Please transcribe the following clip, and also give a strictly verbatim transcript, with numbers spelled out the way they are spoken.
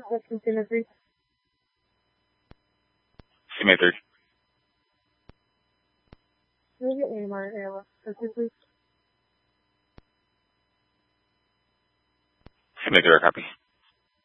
Western Cena three. C M A three. Can you get me my area? Please. C M A three, copy.